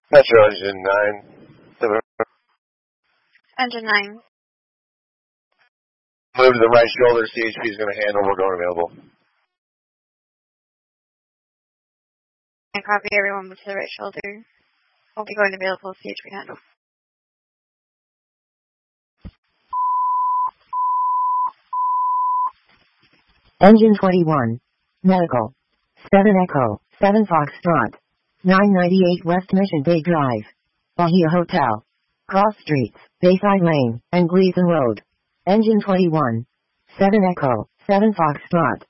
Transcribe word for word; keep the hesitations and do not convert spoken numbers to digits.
Metro Engine nine. Seven. Engine nine. Move to the right shoulder. C H P is going to handle. We're going available. And copy everyone to the right shoulder. We'll be going available. C H P handle. Engine twenty-one. Medical. seven Echo. seven Foxtrot. nine ninety-eight West Mission Bay Drive. Bahia Hotel. Cross Streets, Bayside Lane, and Gleason Road. Engine twenty-one. seven Echo. seven Foxtrot.